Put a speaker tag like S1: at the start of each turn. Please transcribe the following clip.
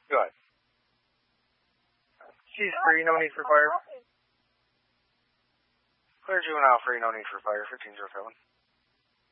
S1: Go ahead. She's free, no need for fire. Clear juvenile free, no need for fire, 1507.